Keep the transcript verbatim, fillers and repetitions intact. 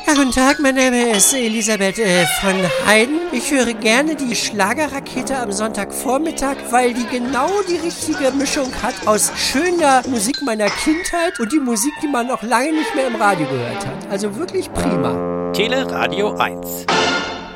Ja, guten Tag, mein Name ist Elisabeth äh, von Heiden. Ich höre gerne die Schlagerrakete am Sonntagvormittag, weil die genau die richtige Mischung hat aus schöner Musik meiner Kindheit und die Musik, die man noch lange nicht mehr im Radio gehört hat. Also wirklich prima. Tele Radio eins.